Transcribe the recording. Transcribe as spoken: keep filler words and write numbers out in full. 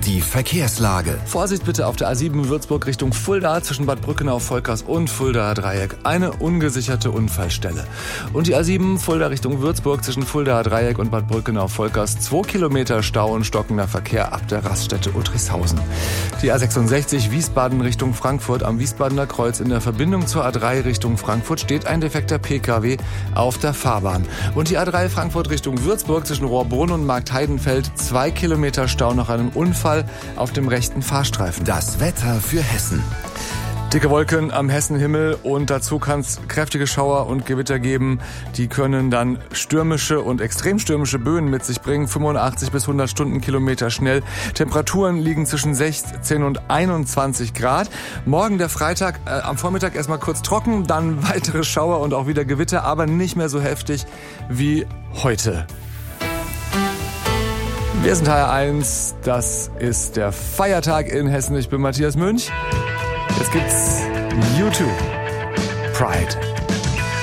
Die Verkehrslage. Vorsicht bitte auf der A sieben Würzburg Richtung Fulda zwischen Bad Brückenau-Volkers und Fuldaer Dreieck. Eine ungesicherte Unfallstelle. Und die A sieben Fulda Richtung Würzburg zwischen Fuldaer Dreieck und Bad Brückenau-Volkers. Zwei Kilometer Stau und stockender Verkehr ab der Raststätte Uttrichshausen. Die A sechsundsechzig Wiesbaden Richtung Frankfurt am Wiesbadener Kreuz in der Verbindung zur A drei Richtung Frankfurt steht ein defekter P K W auf der Fahrbahn. Und die A drei Frankfurt Richtung Würzburg zwischen Rohrbrunn und Marktheidenfeld. Zwei Kilometer Stau nach einem Unfall auf dem rechten Fahrstreifen. Das Wetter für Hessen. Dicke Wolken am Hessenhimmel und dazu kann es kräftige Schauer und Gewitter geben. Die können dann stürmische und extrem stürmische Böen mit sich bringen. fünfundachtzig bis hundert Stundenkilometer schnell. Temperaturen liegen zwischen sechzehn und einundzwanzig Grad. Morgen der Freitag, äh, am Vormittag erstmal kurz trocken, dann weitere Schauer und auch wieder Gewitter, aber nicht mehr so heftig wie heute. Wir sind H R eins, das ist der Feiertag in Hessen. Ich bin Matthias Münch. Jetzt gibt's YouTube. Pride.